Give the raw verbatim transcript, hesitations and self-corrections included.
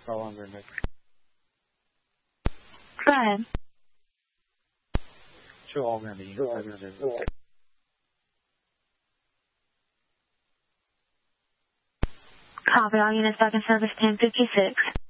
Go under Nick. Go ahead. Show all going to be. Copy, all units back in service ten fifty-six.